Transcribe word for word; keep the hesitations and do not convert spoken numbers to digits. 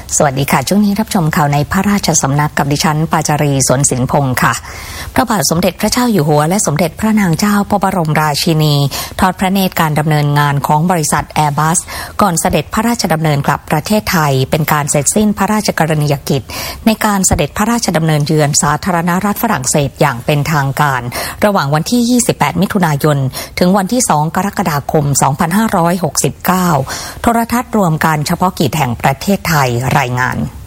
สวัสดีค่ะช่วงนี้รับชมข่าวในพระราชสำนักกับดิฉันปาจารีสวนสินพงศ์ค่ะพระบาทสมเด็จพระเจ้าอยู่หัวและสมเด็จพระนางเจ้าพระบรมราชินีทอดพระเนตรการดำเนินงานของบริษัทแอร์บัสก่อนเสด็จพระราชดำเนินกลับประเทศไทยเป็นการเสร็จสิ้นพระราชกรณียกิจในการเสด็จพระราชดำเนินเยือนสาธารณรัฐฝรั่งเศสอย่างเป็นทางการระหว่างวันที่ยี่สิบแปดมิถุนายนถึงวันที่สองกรกฎาคมสองพันห้าร้อยหกสิบเก้าโทรทัศน์รวมการเฉพาะกิจแห่งประเทศไทยรายงาน